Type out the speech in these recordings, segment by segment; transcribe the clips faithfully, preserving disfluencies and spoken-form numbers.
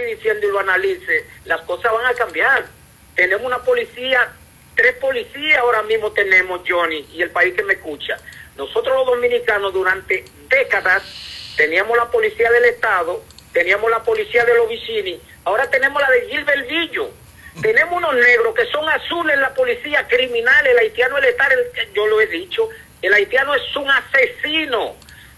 diciendo y lo analice, las cosas van a cambiar. Tenemos una policía, tres policías ahora mismo tenemos, Johnny, y el país que me escucha. Nosotros los dominicanos durante décadas teníamos la policía del Estado, teníamos la policía de los Vicini, ahora tenemos la de Gilbert Villo. Tenemos unos negros que son azules en la policía criminal. El haitiano, el estar, el, yo lo he dicho, el haitiano es un asesino.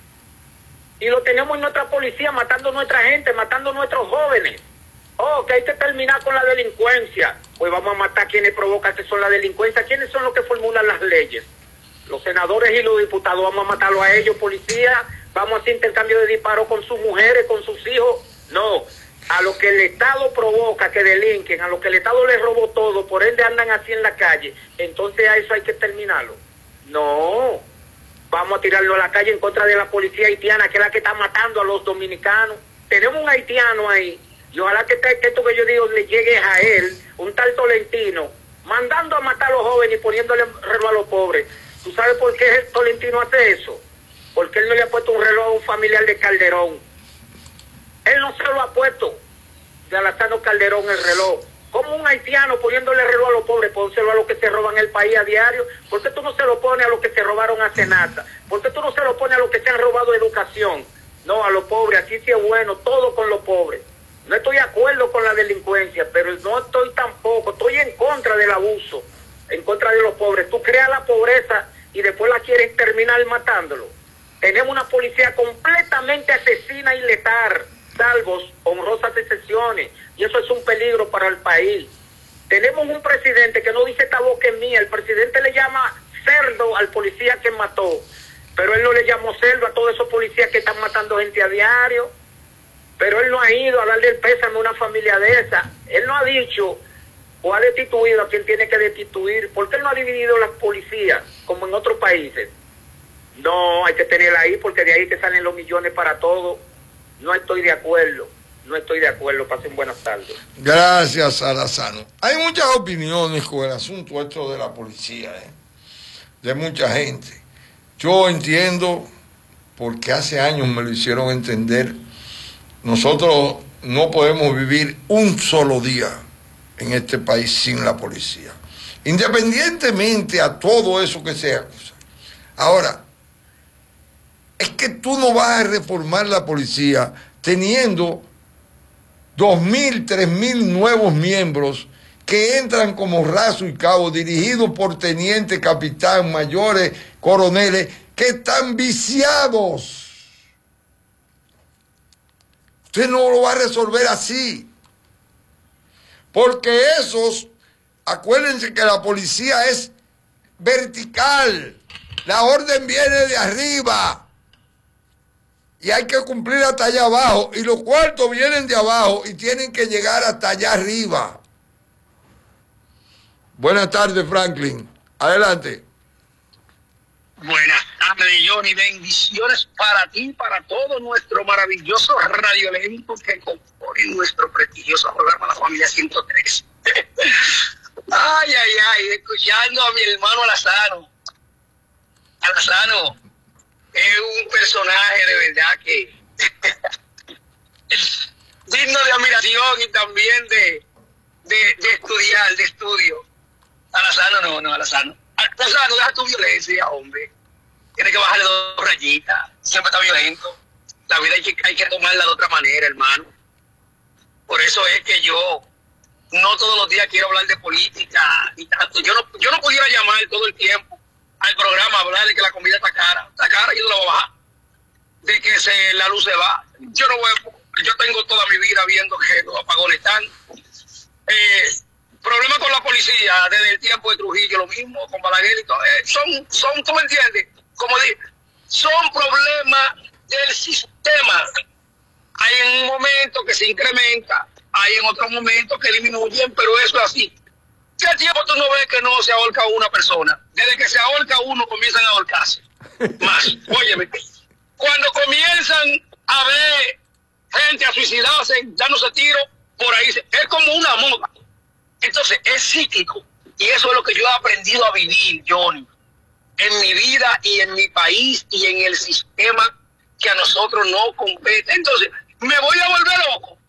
Y lo tenemos en nuestra policía matando a nuestra gente, matando a nuestros jóvenes. Oh, que hay que terminar con la delincuencia. Pues vamos a matar a quienes provocan que son la delincuencia. ¿Quiénes son los que formulan las leyes? Los senadores y los diputados. Vamos a matarlo a ellos, policía. Vamos a hacer intercambio de disparos con sus mujeres, con sus hijos. No. A lo que el Estado provoca que delinquen, a lo que el Estado les robó todo, por ende andan así en la calle, entonces a eso hay que terminarlo. No, vamos a tirarlo a la calle en contra de la policía haitiana, que es la que está matando a los dominicanos. Tenemos un haitiano ahí, y ojalá que, que esto que yo digo le llegue a él, un tal Tolentino, mandando a matar a los jóvenes y poniéndole reloj a los pobres. ¿Tú sabes por qué el Tolentino hace eso? Porque él no le ha puesto un reloj a un familiar de Calderón. Él no se lo ha puesto, de Alazano Calderón, el reloj. Como un haitiano poniéndole reloj a los pobres, pónselo a los que se roban el país a diario. ¿Por qué tú no se lo pones a los que se robaron a Senasa? ¿Por qué tú no se lo pones a los que se han robado educación? No, a los pobres, así sí es bueno, todo con los pobres. No estoy de acuerdo con la delincuencia, pero no estoy tampoco, estoy en contra del abuso, en contra de los pobres. Tú creas la pobreza y después la quieres terminar matándolo. Tenemos una policía completamente asesina y letal, salvos honrosas excepciones, y eso es un peligro para el país. Tenemos un presidente que no dice esta boca es mía, el presidente le llama cerdo al policía que mató, pero él no le llamó cerdo a todos esos policías que están matando gente a diario, pero él no ha ido a darle el pésame a una familia de esa. Él no ha dicho o ha destituido a quien tiene que destituir. ¿Por qué él no ha dividido las policías como en otros países? No, hay que tenerla ahí porque de ahí que salen los millones para todo. No estoy de acuerdo, no estoy de acuerdo. Pasen buenas tardes. Gracias, Alazano. Hay muchas opiniones con el asunto esto de la policía, ¿eh? de mucha gente. Yo entiendo, porque hace años me lo hicieron entender, nosotros no podemos vivir un solo día en este país sin la policía, independientemente a todo eso que sea. Ahora, es que tú no vas a reformar la policía teniendo dos mil, tres mil nuevos miembros que entran como raso y cabo, dirigidos por teniente, capitán, mayores, coroneles, que están viciados. Usted no lo va a resolver así. Porque esos, acuérdense que la policía es vertical. La orden viene de arriba. Y hay que cumplir hasta allá abajo. Y los cuartos vienen de abajo y tienen que llegar hasta allá arriba. Buenas tardes, Franklin. Adelante. Buenas tardes, Johnny. Bendiciones para ti y para todo nuestro maravilloso radioelenco que compone nuestro prestigioso programa La Familia ciento tres. Ay, ay, ay, escuchando a mi hermano Alazano. Alazano es un personaje de verdad que digno de admiración y también de, de, de estudiar, de estudio. Alazano no, no, Alazano. Alazano, deja tu violencia, hombre. Tienes que bajarle dos rayitas. Siempre está violento. La vida hay que, hay que tomarla de otra manera, hermano. Por eso es que yo no todos los días quiero hablar de política y tanto. Yo no, yo no pudiera llamar todo el tiempo al programa a hablar de que la comida está cara. Está cara, yo no la voy a bajar. De que se, la luz se va. Yo no voy a, yo tengo toda mi vida viendo que los apagones están. Eh, Problemas con la policía desde el tiempo de Trujillo, lo mismo con Balaguer y todo. Eh, son, son, ¿tú me entiendes? Como digo, son problemas del sistema. Hay en un momento que se incrementa, hay en otros momentos que disminuyen, pero eso es así. ¿Qué tiempo tú no ves que no se ahorca una persona? Desde que se ahorca uno comienzan a ahorcarse. Más, óyeme, cuando comienzan a ver gente a suicidarse, dándose tiros, por ahí, es como una moda. Entonces, es cíclico. Y eso es lo que yo he aprendido a vivir, Johnny, en mi vida y en mi país y en el sistema que a nosotros no compete. Entonces, me voy a volver loco